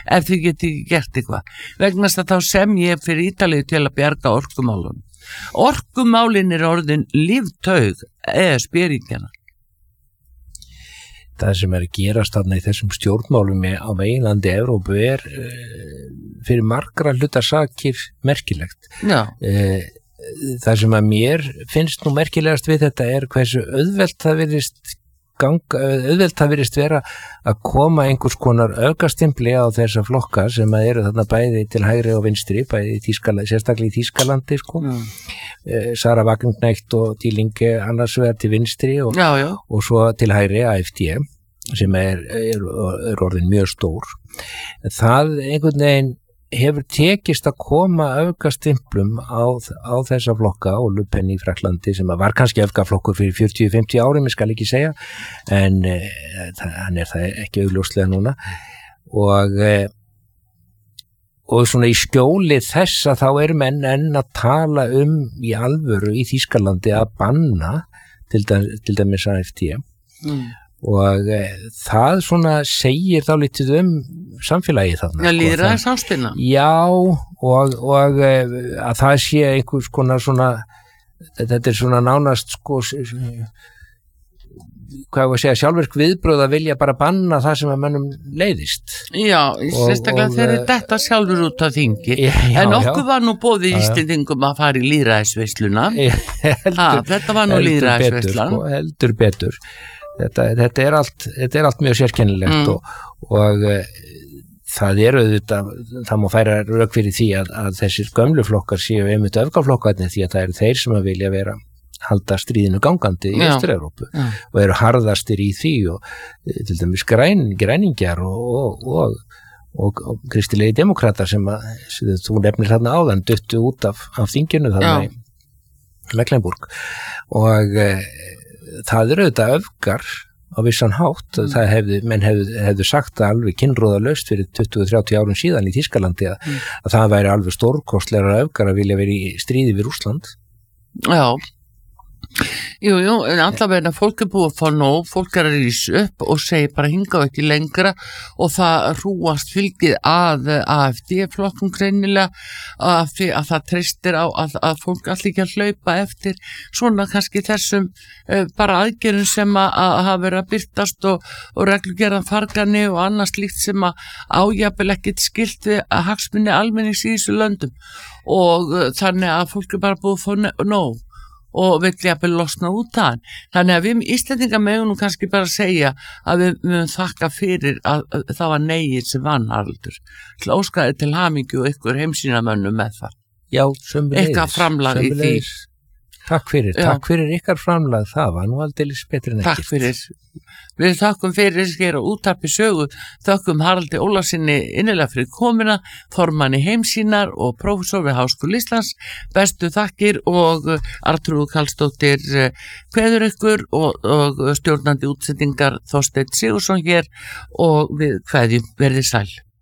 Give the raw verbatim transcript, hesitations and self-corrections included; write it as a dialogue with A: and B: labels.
A: ef þið geti ekki gert eitthvað. Vegna þess að þá sem ég fyrir Ítalíu til að bjarga orkumálunum. Orkumálin er orðin líftaug eða spyringjana.
B: Það sem er að gerast þarna í þessum stjórnmálum á meginlandi Evrópu er uh, fyrir margra hlutasakir merkilegt.
A: Já.
B: Uh, það sem að mér finnst nú merkilegast við þetta er hversu auðvelt það virðist ganga, auðvelt það virðist vera að koma einhvers konar aukastimpli á þessa flokka sem að eru þarna bæði til hægri og vinstri, bæði í Þýskalandi, sérstaklega í Þýskalandi sko. Mm. Uh, Sara Wagenknecht og Dielinge annars vegar til vinstri og,
A: já, já.
B: og svo til hægri A F D sem er, er, er orðin mjög stór. Það einhvern veginn hefur tekist að koma öfgastimplum á, á þessa flokka og Le Pen í Frakklandi sem var kannski öfgaflokkur fyrir fjörutíu til fimmtíu árum, ég skal ekki segja, en uh, það, hann er það ekki augljóslega núna og uh, og svona í skjóli þess að þá er menn enn að tala um í alvöru í Þýskalandi að banna til, dæmis, til dæmis A F D mm. og e, það svona segir þá litið um samfélagið þarna.
A: Já, líður það samspilna.
B: Já, og, og e, að það sé einhvers konar svona, þetta er svona nánast sko hvað var að segja, sjálfvirk viðbröð að vilja bara banna það sem að mannum leiðist.
A: Já, sérstaklega þegar þetta sjálfur út á þingi. Já, en okkur já. Var nú bóðið Íslendingum að fara í lýðræðisveisluna. Þetta var nú lýðræðisveislan.
B: Sko, heldur betur. Þetta, þetta, er allt, þetta er allt mjög sérkennilegt mm. og, og það eru þetta, það má færa rök fyrir því að, að þessir gömlu flokkar séu einmitt öfgaflokkarnir því að það eru þeir sem að vilja vera halda stríðinu gangandi í Austur-Evrópu og eru harðastir í því og til dæmis græn, græningjar og, og, og, og, og kristilegi demokratar sem að sem þú nefnir þarna áðan duttu út af, af þinginu þarna Já. Í Mecklenburg og e, það eru þetta öfgar á vissan hátt mm. það hefði, menn hefðu, hefðu sagt það alveg kynróðalaust fyrir tuttugu til þrjátíu árum síðan í Þýskalandi að, mm. að það væri alveg stórkostlegra öfgar að vilja vera í stríði við Rússland.
A: Já. Jú, jú, en allavega fólk er búið að fá nóg, fólk er að rísa upp og segja bara hinga og ekki lengra og það rúast fylgið að A F D-flokkum greinilega að, að það treystir á að, að fólk allir ekki að hlaupa eftir svona kannski þessum uh, bara aðgerðum sem að, að hafa verið að byrtast og, og reglugerðan fargani og annars líkt sem að ájafnvel ekkert skilt við að hagsmunni almennings í þessu löndum og uh, þannig að fólk er bara búið að fá nóg og vill jafnvel losna út af hann. Þannig að við Íslendingar megum nú kannski bara segja að við mögum þakka fyrir að, að það var negið sem vann Haraldur. Til óskaði til hamingju og ykkur heimsýnamönnum með það.
B: Já, sömuleiðis.
A: Ykkar framlag í því.
B: Takk fyrir, Já. Takk fyrir ykkar framlag, það var nú aldeilis betur en ekkert.
A: Takk fyrir. Við þakkum fyrir hér á útvarpi sögu, þakkum Haraldi Ólafssyni innilega fyrir komuna, formanni heimsýnar og prófessor við Háskóla Íslands, bestu þakkir og Arnþrúður Karlsdóttir kveður ykkur og, og stjórnandi útsendingar Þorsteinn Sigurðsson hér og við kveðjum verið sæl.